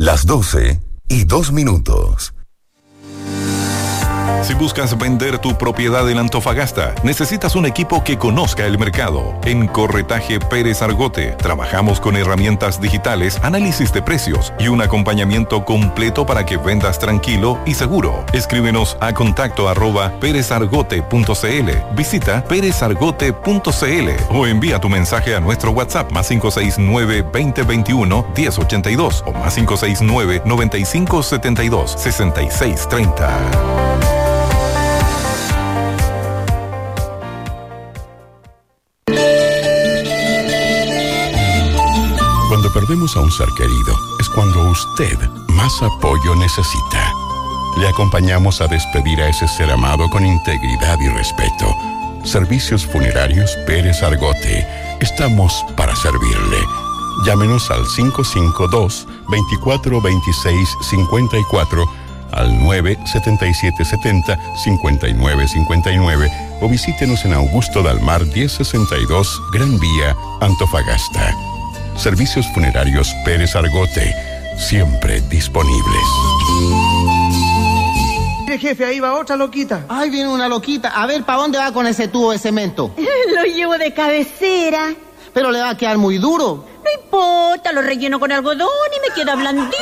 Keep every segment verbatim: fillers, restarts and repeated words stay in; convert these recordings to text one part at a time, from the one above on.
Las doce y dos minutos. Si buscas vender tu propiedad en Antofagasta, necesitas un equipo que conozca el mercado. En Corretaje Pérez Argote, trabajamos con herramientas digitales, análisis de precios y un acompañamiento completo para que vendas tranquilo y seguro. Escríbenos a contacto arroba perezargote punto cl, visita perezargote punto cl o envía tu mensaje a nuestro WhatsApp más cinco seis nueve, veinte veintiuno, diez ochenta y dos o más cinco seis nueve, noventa y cinco setenta y dos, sesenta y seis treinta. Cuando perdemos a un ser querido, es cuando usted más apoyo necesita. Le acompañamos a despedir a ese ser amado con integridad y respeto. Servicios Funerarios Pérez Argote. Estamos para servirle. Llámenos al cinco cinco dos, veinticuatro veintiséis cincuenta y cuatro, al nueve setenta y siete setenta, cincuenta y nueve cincuenta y nueve o visítenos en Augusto Dalmar diez sesenta y dos, Gran Vía, Antofagasta. Servicios Funerarios Pérez Argote, siempre disponibles. Mire, jefe, ahí va otra loquita. Ay, viene una loquita. A ver, ¿para dónde va con ese tubo de cemento? Lo llevo de cabecera. Pero le va a quedar muy duro. No importa, lo relleno con algodón y me queda blandito.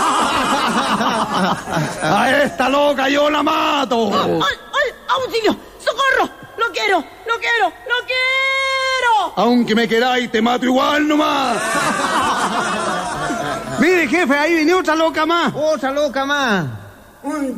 A esta loca yo la mato. ¡Ay, ay, auxilio! ¡Socorro! ¡Lo quiero! ¡Lo quiero! ¡Lo quiero! Aunque me queráis, te mato igual nomás. Mire, jefe, ahí viene otra loca más. Otra loca más. Un